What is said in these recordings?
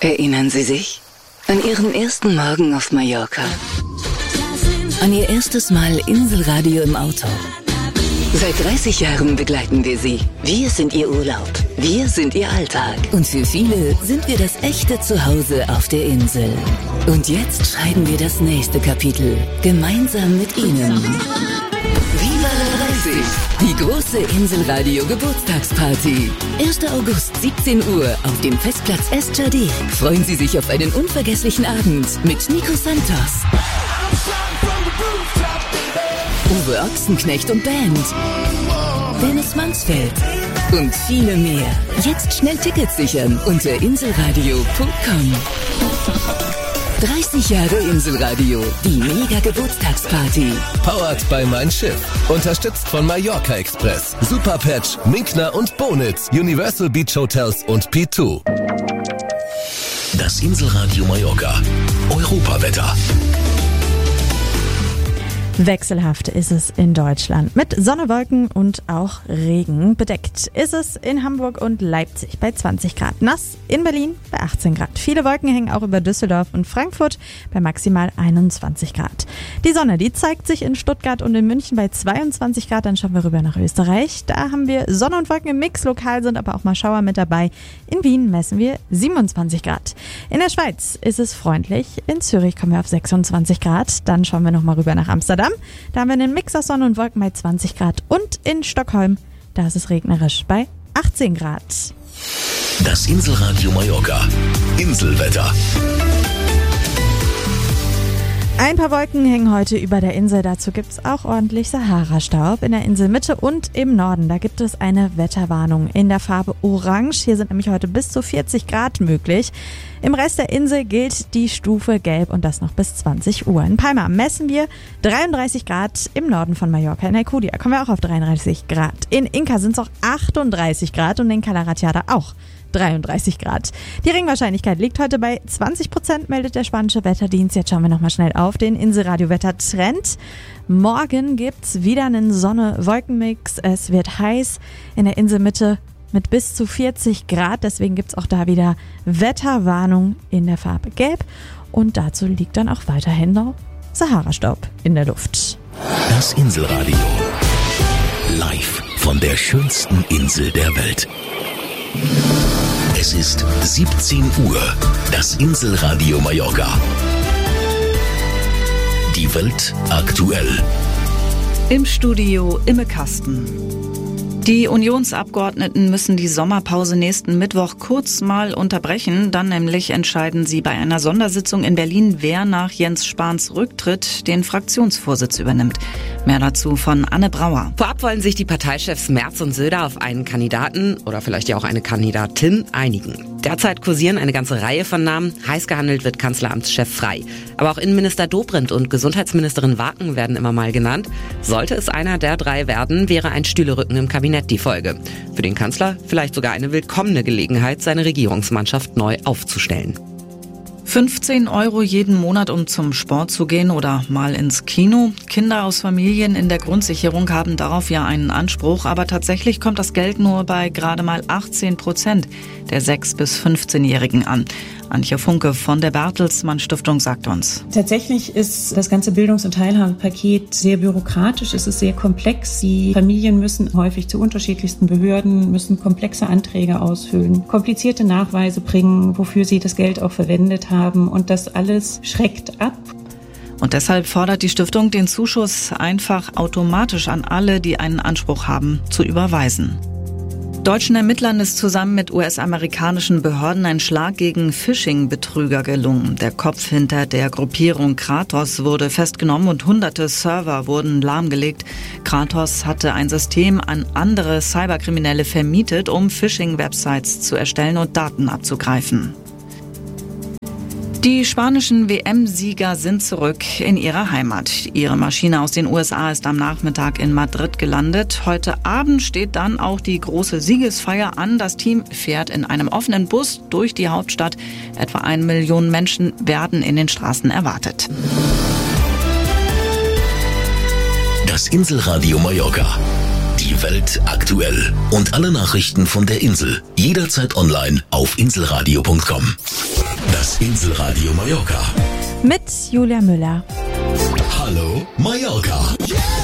Erinnern Sie sich an Ihren ersten Morgen auf Mallorca? An Ihr erstes Mal Inselradio im Auto? Seit 30 Jahren begleiten wir Sie. Wir sind Ihr Urlaub. Wir sind Ihr Alltag. Und für viele sind wir das echte Zuhause auf der Insel. Und jetzt schreiben wir das nächste Kapitel. Gemeinsam mit Ihnen. Viva la 30! Die große Inselradio Geburtstagsparty. 1. August, 17 Uhr auf dem Festplatz Estjardé. Freuen Sie sich auf einen unvergesslichen Abend mit Nico Santos, Uwe Ochsenknecht und Band, Dennis Mansfeld und viele mehr. Jetzt schnell Tickets sichern unter inselradio.com. 30 Jahre Inselradio, die Mega-Geburtstagsparty. Powered by Mein Schiff. Unterstützt von Mallorca Express, Superpatch, Minkner und Bonitz, Universal Beach Hotels und P2. Das Inselradio Mallorca. Europawetter. Wechselhaft ist es in Deutschland. Mit Sonne, Wolken und auch Regen. Bedeckt ist es in Hamburg und Leipzig bei 20 Grad. Nass in Berlin bei 18 Grad. Viele Wolken hängen auch über Düsseldorf und Frankfurt bei maximal 21 Grad. Die Sonne, die zeigt sich in Stuttgart und in München bei 22 Grad. Dann schauen wir rüber nach Österreich. Da haben wir Sonne und Wolken im Mix. Lokal sind aber auch mal Schauer mit dabei. In Wien messen wir 27 Grad. In der Schweiz ist es freundlich. In Zürich kommen wir auf 26 Grad. Dann schauen wir nochmal rüber nach Amsterdam. Da haben wir einen Mix aus Sonne und Wolken bei 20 Grad. Und in Stockholm, da ist es regnerisch bei 18 Grad. Das Inselradio Mallorca. Inselwetter. Ein paar Wolken hängen heute über der Insel. Dazu gibt es auch ordentlich Sahara-Staub in der Inselmitte und im Norden. Da gibt es eine Wetterwarnung in der Farbe Orange. Hier sind nämlich heute bis zu 40 Grad möglich. Im Rest der Insel gilt die Stufe Gelb und das noch bis 20 Uhr. In Palma messen wir 33 Grad im Norden von Mallorca. In Alcudia kommen wir auch auf 33 Grad. In Inca sind es auch 38 Grad und in Calaratiada auch 33 Grad. Die Regenwahrscheinlichkeit liegt heute bei 20%, meldet der spanische Wetterdienst. Jetzt schauen wir nochmal schnell auf den Inselradio-Wettertrend. Morgen gibt's wieder einen Sonne-Wolken-Mix. Es wird heiß in der Inselmitte mit bis zu 40 Grad. Deswegen gibt's auch da wieder Wetterwarnung in der Farbe Gelb. Und dazu liegt dann auch weiterhin noch Sahara-Staub in der Luft. Das Inselradio. Live von der schönsten Insel der Welt. Es ist 17 Uhr. Das Inselradio Mallorca. Die Welt aktuell. Im Studio Imme Kasten. Die Unionsabgeordneten müssen die Sommerpause nächsten Mittwoch kurz mal unterbrechen. Dann nämlich entscheiden sie bei einer Sondersitzung in Berlin, wer nach Jens Spahns Rücktritt den Fraktionsvorsitz übernimmt. Mehr dazu von Anne Brauer. Vorab wollen sich die Parteichefs Merz und Söder auf einen Kandidaten oder vielleicht ja auch eine Kandidatin einigen. Derzeit kursieren eine ganze Reihe von Namen. Heiß gehandelt wird Kanzleramtschef Frey. Aber auch Innenminister Dobrindt und Gesundheitsministerin Waken werden immer mal genannt. Sollte es einer der drei werden, wäre ein Stühlerücken im Kabinett die Folge. Für den Kanzler vielleicht sogar eine willkommene Gelegenheit, seine Regierungsmannschaft neu aufzustellen. 15 € jeden Monat, um zum Sport zu gehen oder mal ins Kino. Kinder aus Familien in der Grundsicherung haben darauf ja einen Anspruch, aber tatsächlich kommt das Geld nur bei gerade mal 18% der 6- bis 15-Jährigen an. Antje Funke von der Bertelsmann Stiftung sagt uns. Tatsächlich ist das ganze Bildungs- und Teilhabepaket sehr bürokratisch, es ist sehr komplex. Die Familien müssen häufig zu unterschiedlichsten Behörden, müssen komplexe Anträge ausfüllen, komplizierte Nachweise bringen, wofür sie das Geld auch verwendet haben, und das alles schreckt ab. Und deshalb fordert die Stiftung, den Zuschuss einfach automatisch an alle, die einen Anspruch haben, zu überweisen. Deutschen Ermittlern ist zusammen mit US-amerikanischen Behörden ein Schlag gegen Phishing-Betrüger gelungen. Der Kopf hinter der Gruppierung Kratos wurde festgenommen und hunderte Server wurden lahmgelegt. Kratos hatte ein System an andere Cyberkriminelle vermietet, um Phishing-Websites zu erstellen und Daten abzugreifen. Die spanischen WM-Sieger sind zurück in ihrer Heimat. Ihre Maschine aus den USA ist am Nachmittag in Madrid gelandet. Heute Abend steht dann auch die große Siegesfeier an. Das Team fährt in einem offenen Bus durch die Hauptstadt. Etwa 1 Million Menschen werden in den Straßen erwartet. Das Inselradio Mallorca. Die Die Welt aktuell. Und alle Nachrichten von der Insel. Jederzeit online auf inselradio.com. Das Inselradio Mallorca. Mit Julia Müller. Hallo Mallorca.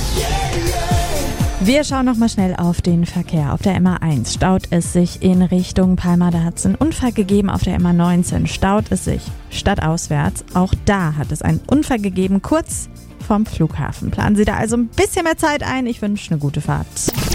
Wir schauen noch mal schnell auf den Verkehr. Auf der MA1 staut es sich in Richtung Palma. Da hat es einen Unfall gegeben. Auf der MA19 staut es sich stadtauswärts. Auch da hat es einen Unfall gegeben, kurz vom Flughafen. Planen Sie da also ein bisschen mehr Zeit ein. Ich wünsche eine gute Fahrt.